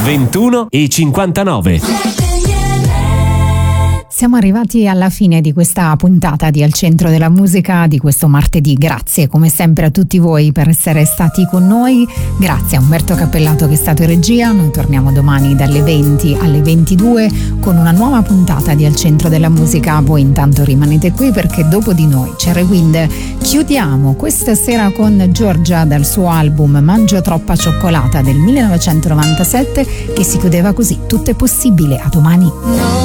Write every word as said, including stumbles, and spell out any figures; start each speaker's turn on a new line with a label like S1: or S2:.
S1: ventuno e cinquantanove.
S2: Siamo arrivati alla fine di questa puntata di Al Centro della Musica di questo martedì. Grazie come sempre a tutti voi per essere stati con noi. Grazie a Umberto Cappellato che è stato in regia. Noi torniamo domani dalle venti alle ventidue con una nuova puntata di Al Centro della Musica. Voi intanto rimanete qui perché dopo di noi c'è Rewind. Chiudiamo questa sera con Giorgia dal suo album Mangio troppa cioccolata del millenovecentonovantasette che si chiudeva così: tutto è possibile, a domani.